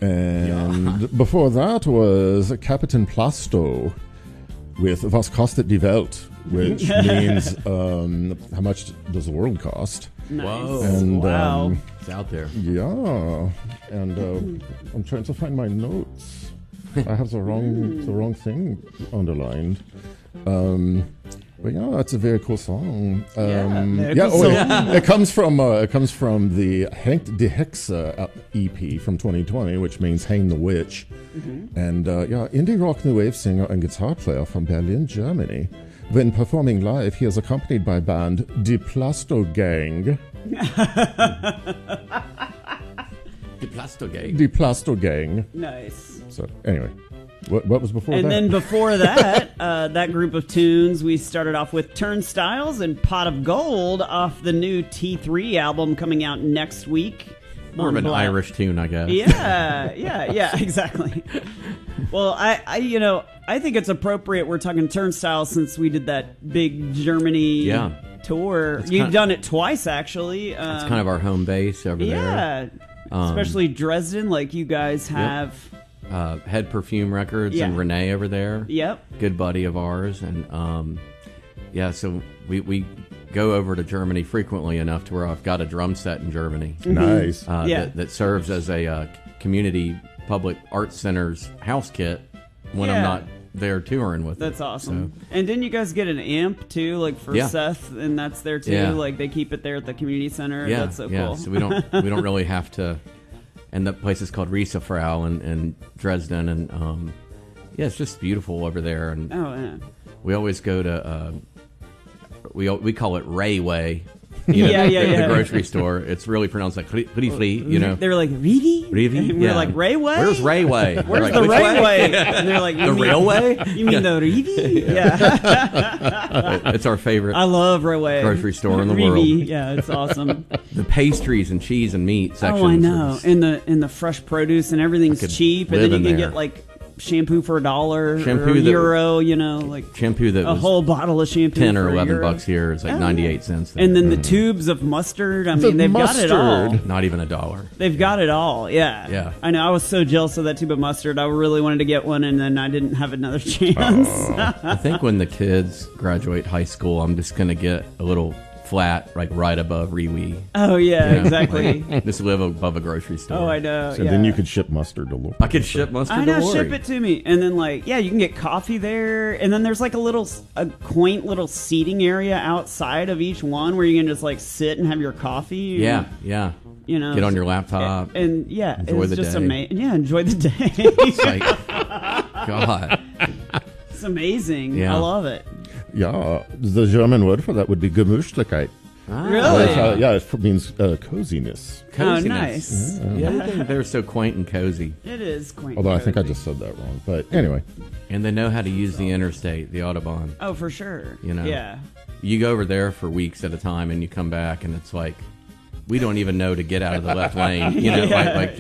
And before that was Captain Plasto with Was kostet die Welt, which means how much does the world cost? Nice. Whoa. And, wow. It's out there. Yeah, and I'm trying to find my notes. I have the wrong thing underlined. But yeah, that's a very cool song. It comes from the Henk de Hexe EP from 2020, which means Hang the Witch. And indie rock new wave singer and guitar player from Berlin, Germany. When performing live, he is accompanied by band Die Plasto Gang. The Plasto Gang. Die Plasto Gang. Nice. So anyway, what was before that? And then before that, that group of tunes, we started off with Turnstiles and Pot of Gold off the new T3 album coming out next week. More of an Irish tune, I guess. Yeah, exactly. Well, I think it's appropriate we're talking Turnstiles since we did that big Germany tour. You've done it twice, actually. It's kind of our home base over there. Yeah, especially Dresden, like you guys have. Head Perfume Records and Renee over there. Yep. Good buddy of ours. And so we go over to Germany frequently enough to where I've got a drum set in Germany. Nice. That serves as a community public arts center's house kit when I'm not there touring with That's it. awesome. So. And didn't you guys get an amp too, like for Seth, and that's there too? Yeah. Like they keep it there at the community center. Yeah, That's so cool. So we don't really have to. And the place is called Riesefrau in Dresden, and it's just beautiful over there. And we always go to we call it Rayway. The grocery store. It's really pronounced like Riefli, you know. They're like, Rivi? And we're like, Rayway? Where's Rayway? Where's the Rayway? And they're like, the railway? You mean the Rivi? Yeah. It's our favorite. I love Rayway. Grocery store in the Rivi. world. Yeah, it's awesome. The pastries and cheese and meat sections. Oh, I know. And the fresh produce and everything's cheap. And then you can get like shampoo for $1 or €1, you know, like shampoo that a whole bottle of shampoo 10 or for $11 here is like 98 cents there. And then the tubes of mustard, I mean, they've got it all. Not even $1. They've got it all. Yeah. I know. I was so jealous of that tube of mustard. I really wanted to get one, and then I didn't have another chance. I think when the kids graduate high school, I'm just going to get a little flat, like right above Riwi. Oh yeah, exactly. Like, just live above a grocery store. Oh, I know. So then you could ship mustard to Lori. I could ship mustard to Lori. Ship it to me, and then you can get coffee there, and then there's like a quaint little seating area outside of each one where you can just like sit and have your coffee. Yeah. You know, get on your laptop and enjoy the day. Enjoy the day. It's like, God, it's amazing. Yeah. I love it. Yeah, the German word for that would be Gemütlichkeit. Really? It means coziness. Oh, nice. Yeah, they're so quaint and cozy. It is quaint. Although I think I just said that wrong. But anyway. And they know how to use the interstate, the Autobahn. Oh, for sure. You know? Yeah. You go over there for weeks at a time, and you come back, and it's like, we don't even know to get out of the left lane. You know,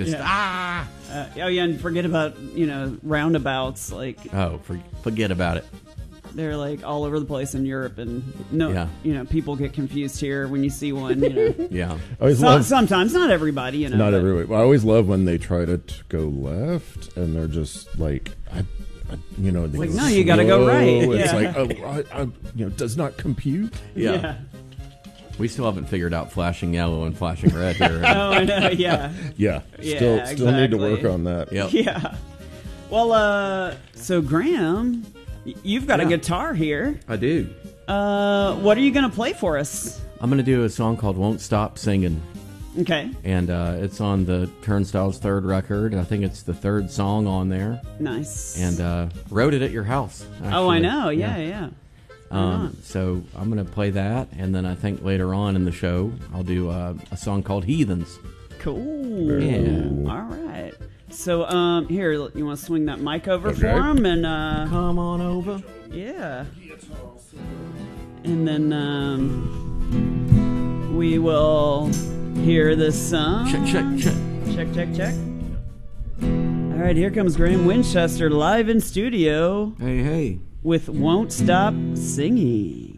and forget about, roundabouts. Forget about it. They're like all over the place in Europe, and people get confused here when you see one. Yeah, sometimes, not everybody. Not everybody. Well, I always love when they try to go left, and they're just like, like no, you got to go right. It's like, does not compute. Yeah. We still haven't figured out flashing yellow and flashing red here. Oh, I know. Yeah. Still need to work on that. Yep. Yeah. Well, so Graham, you've got a guitar here. I do. What are you going to play for us? I'm going to do a song called Won't Stop Singing. Okay. And it's on the Turnstiles' third record. I think it's the third song on there. Nice. And wrote it at your house, actually. Oh, I know. Yeah. So I'm going to play that, and then I think later on in the show I'll do a song called Heathens. Cool. Yeah. All right. So here, you want to swing that mic over for him, and come on over. Yeah. And then we will hear this song. Check. All right, here comes Graham Winchester live in studio. Hey. With Won't Stop Singing.